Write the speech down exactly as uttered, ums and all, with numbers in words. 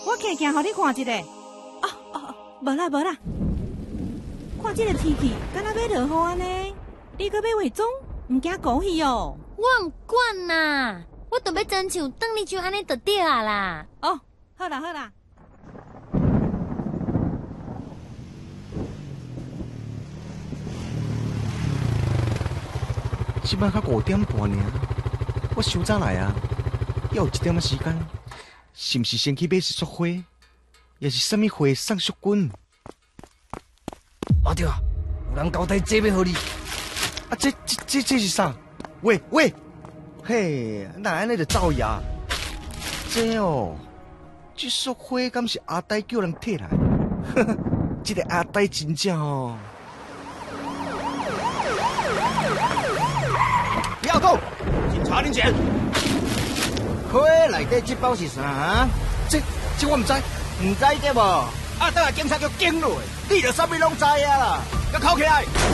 我行行，互你看一下。哦哦，无啦无啦，看这个天气，敢若要落雨安尼。你搁要化妆，唔惊狗戏哦？ 我唔管啦，我都要亲像当你就安尼就对啊啦。 哦，好啦好啦。 即摆才五点半尔，我伤早来啊，还有一点仔时间，是毋是先去买一束花，也是啥物花送淑君？ 阿弟啊，有人交代这要互你。 啊，这这这这是啥？喂喂，嘿，哪安尼就走呀？这哦，这束花敢是阿呆叫人摕来？呵呵，这个阿呆真正哦。 不要动！警察临检。花内底这包是啥啊？ 这这我唔知， 唔知对无？啊，等下警察局警落，你着啥物拢知啊啦！甲扣起来！